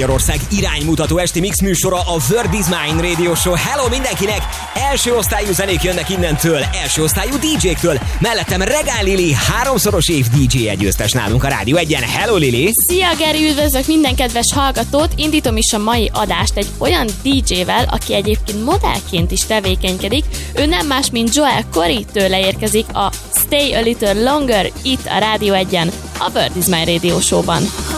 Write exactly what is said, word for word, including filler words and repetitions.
Magyarország iránymutató esti mix műsora, a World is Mine Radio Show. Hello mindenkinek! Első osztályú zenék jönnek innentől, első osztályú dé jéktől. Mellettem Regál Lili, háromszoros év dé jé egyőztes nálunk a Rádió Egyen. Hello Lili! Szia Geri, üdvözlök minden kedves hallgatót! Indítom is a mai adást egy olyan dé jével, aki egyébként modellként is tevékenykedik. Ő nem más, mint Joel Corey, tőle érkezik a Stay a Little Longer itt a Rádió Egyen, a World is Mine Radio Show-ban.